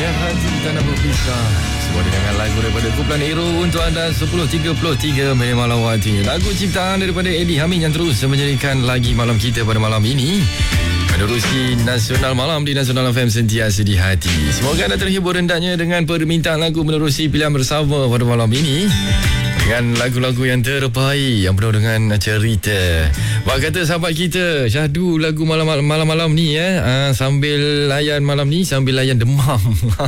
hati tak nak berpisah. Semua dengan lagu daripada kumpulan Hero untuk anda 10.33 minit malam waktunya. Lagu ciptaan daripada Eddie Hamid yang terus menjadikan lagi malam kita pada malam ini. Menerusi Nasional Malam di Nasional FM sentiasa di hati. Semoga anda terhibur hendaknya dengan permintaan lagu menerusi pilihan bersama pada malam ini. Dengan lagu-lagu yang terbaik, yang penuh dengan cerita. Wah, kata sahabat kita, Syahdu lagu malam-malam ni sambil layan malam ni, sambil layan demam.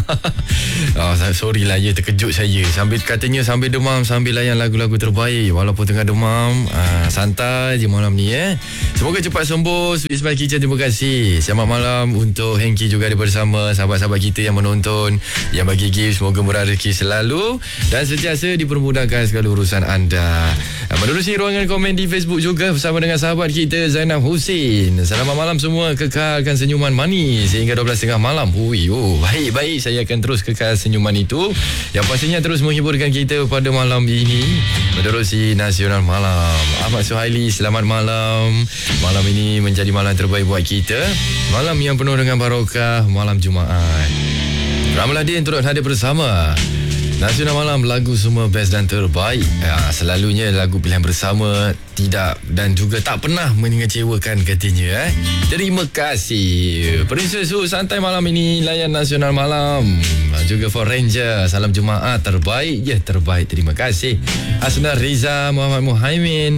Sorry lah, terkejut saya. Katanya sambil demam, sambil layan lagu-lagu terbaik. Walaupun tengah demam, santai je malam ni. Semoga cepat sembuh. Ismail Kicah, terima kasih. Selamat malam untuk Hengki juga ada bersama sahabat-sahabat kita yang menonton, yang bagi gift. Semoga murah rezeki selalu dan sentiasa dipermudahkan segala urusan anda. Menerusi ruangan komen di Facebook juga bersama dengan sahabat kita Zainab Husin. Selamat malam semua, kekalkan senyuman manis sehingga 12.30 malam. Baik-baik, saya akan terus kekal senyuman itu yang pastinya terus menghiburkan kita pada malam ini. Menerusi Nasional Malam, Ahmad Suhaili, selamat malam. Malam ini menjadi malam terbaik buat kita, malam yang penuh dengan barokah, malam Jumaat. Ramaladin turut hadir bersama Nasional Malam, lagu semua best dan terbaik. Selalunya lagu pilihan bersama tidak dan juga tak pernah mengecewakan katanya. Terima kasih. Princess Su santai malam ini layan Nasional Malam. Juga for Ranger, salam Jumaat terbaik. Ya, terbaik. Terima kasih. Asna Riza, Muhammad Muhaimin,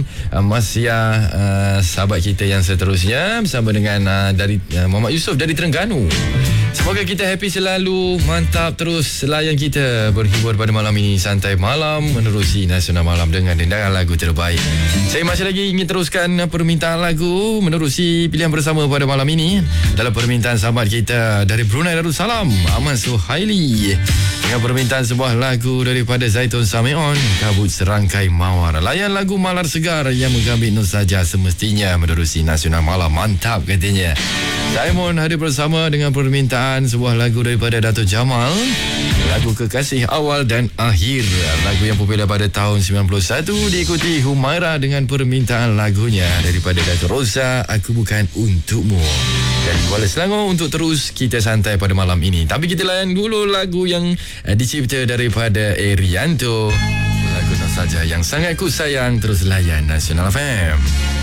Masya, sahabat kita yang seterusnya bersama dengan dari Muhammad Yusof dari Terengganu. Semoga kita happy selalu. Mantap, terus layan kita berhibur pada malam ini. Santai malam menerusi Nasional Malam dengan dendangan lagu terbaik. Saya masih lagi ingin teruskan permintaan lagu menerusi pilihan bersama pada malam ini. Dalam permintaan sahabat kita dari Brunei Darussalam, Ahmad Suhaili, dengan permintaan sebuah lagu daripada Zaitun Samion, Kabut Serangkai Mawar. Layan lagu Malar Segar yang menggambit Nur Saja semestinya menerusi Nasional Malam. Mantap katanya. Simon hadir bersama dengan permintaan sebuah lagu daripada Dato' Jamal, lagu Kekasih Awal dan Akhir, lagu yang popular pada tahun 91. Diikuti Humaira dengan permintaan lagunya daripada Dato' Rosa, Aku Bukan Untukmu. Dan Kuala Selangor untuk terus kita santai pada malam ini. Tapi kita layan dulu lagu yang dicipta daripada Erianto, lagu Nur Saja yang sangat ku sayang. Terus layan Nasional FM.